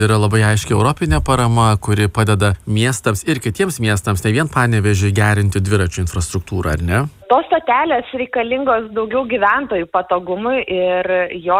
Yra labai aiški europinė parama, kuri padeda miestams ir kitiems miestams, ne vien Panevėžiui, gerinti dviračių infrastruktūrą, ar ne? Tos stotelės reikalingos daugiau gyventojų patogumui ir jo